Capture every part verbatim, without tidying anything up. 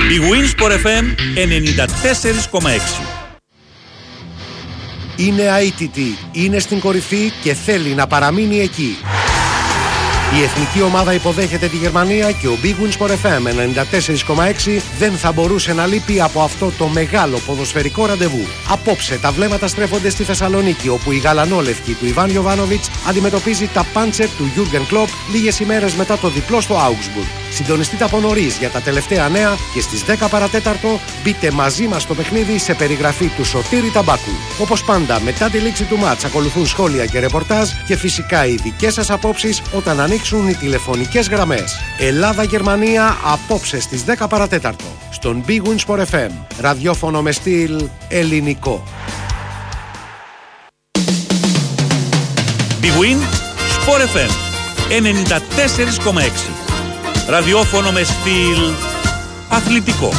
Η Winsport εφ εμ ενενήντα τέσσερα κόμμα έξι. Είναι αίτητη, είναι στην κορυφή και θέλει να παραμείνει εκεί. Η εθνική ομάδα υποδέχεται τη Γερμανία και ο Big Win Sport εφ εμ ενενήντα τέσσερα κόμμα έξι δεν θα μπορούσε να λείπει από αυτό το μεγάλο ποδοσφαιρικό ραντεβού. Απόψε τα βλέμματα στρέφονται στη Θεσσαλονίκη, όπου η γαλανόλευκη του Ιβάν Γιοβάνοβιτς αντιμετωπίζει τα πάντσερ του Γιούργεν Κλοπ λίγες ημέρες μετά το διπλό στο Augsburg. Συντονιστείτε από νωρίς για τα τελευταία νέα και στις δέκα παρατέταρτο μπείτε μαζί μας στο παιχνίδι σε περιγραφή του Σωτήρη Ταμπάκου. Όπως πάντα, μετά τη λήξη του μάτς ακολουθούν σχόλια και ρεπορτάζ και φυσικά οι δικές σας απόψεις όταν ανοίξουν οι τηλεφωνικές γραμμές. Ελλάδα-Γερμανία απόψε στις δέκα παρατέταρτο στον Big Win Sport εφ εμ. Ραδιόφωνο με στυλ ελληνικό. Big Win Sport εφ εμ ενενήντα τέσσερα κόμμα έξι. Ραδιόφωνο με στυλ αθλητικό.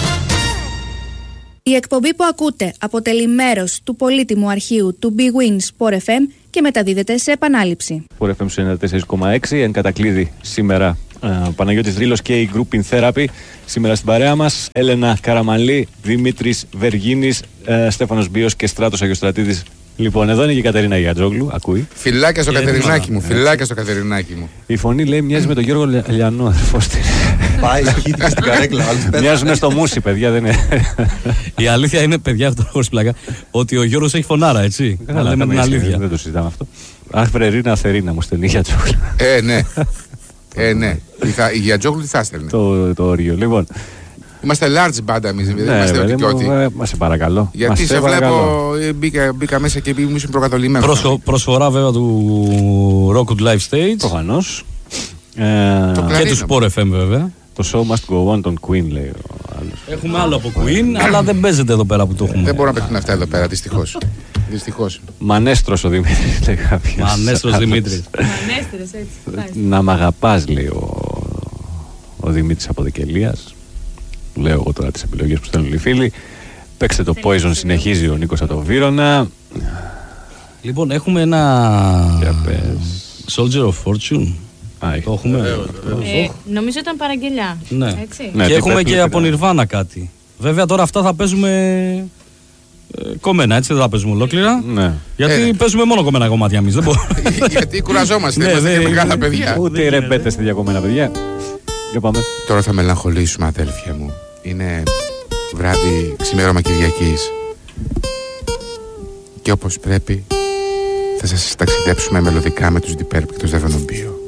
Η εκπομπή που ακούτε αποτελεί μέρος του πολύτιμου αρχείου του Big Win Sport εφ εμ και μεταδίδεται σε επανάληψη. Sport εφ εμ ενενήντα τέσσερα κόμμα έξι, εν κατακλείδη σήμερα uh, Παναγιώτης Δρύλος και η Group in Therapy. Σήμερα στην παρέα μας Έλενα Καραμαλή, Δημήτρης Βεργίνης, uh, Στέφανος Μπίος και Στράτος Αγιοστρατίδης. Λοιπόν, εδώ είναι και η Κατερίνα Γιατζόγλου, ακούει. Φιλάκια στο Κατερινάκι μου, φιλάκια στο Κατερινάκι μου. Η φωνή λέει μοιάζει με τον Γιώργο Λιανό, αδερφός της. Πάει, χύτηκε στην καρέκλα. Μοιάζουν στο μουσι, παιδιά, δεν είναι. Η αλήθεια είναι, παιδιά, αυτό χωρίς πλάκα, ότι ο Γιώργος έχει φωνάρα, έτσι. Καλά, λέμε την αλήθεια. Δεν το συζητάμε αυτό. Αχ, Βρερίνα, Αθερίνα μου στέλνει η Γιατζόγλου. Ε, ναι. Ε, ναι. Η Γιατζόγλου τι θα στέλνει. Το όριο, λοιπόν. Είμαστε large μπάντα εμείς, δεν ναι, είμαστε οτικιώτοι. Μα σε παρακαλώ. Γιατί σε βλέπω, μπήκα, μπήκα μέσα και ήμουν προκατολισμένο. Προσχο, προσφορά βέβαια του Rockwood Live Stage. Προφανώς. Ε, και του Sport εφ εμ βέβαια. Το show must go on, τον Queen λέει ο άλλος. Έχουμε άλλο από Queen, αλλά δεν παίζεται εδώ πέρα που το έχουμε. Δεν μπορούν να παίξουν αυτά εδώ πέρα, δυστυχώς. Δυστυχώς. Μανέστρος ο Δημήτρης, λέει κάποιος. Μανέστρος Δημήτρης. Μανέστρος, έτσι. Να μ' αγαπάς, λέει ο, ο Δημήτρης από Δικελίας. Λέω εγώ τώρα τις επιλογές που στέλνουν οι φίλοι. Παίξτε το Poison, συνεχίζει ο Νίκος από το Βύρωνα. Λοιπόν, έχουμε ένα Soldier of Fortune. Α, το έχουμε. Ε, νομίζω ήταν παραγγελιά. Ναι. Έτσι. Ναι, και έχουμε και από Nirvana κάτι. Βέβαια τώρα αυτά θα παίζουμε ε, κομμένα, έτσι δεν θα παίζουμε ολόκληρα. Ναι. Γιατί ε, παίζουμε μόνο κομμένα κομμάτια εμείς. Γιατί κουραζόμαστε, είμαστε και μεγάλα παιδιά. Ούτε οι ρεμπέτες τέτοια κομμένα παιδιά. Για πάμε. Τώρα θα μελαγχολήσουμε, αδέλφια μου. Είναι βράδυ ξημέρωμα Κυριακής. Και όπως πρέπει θα σας ταξιδέψουμε μελωδικά με τους Deep Purple και τους Devon Bio.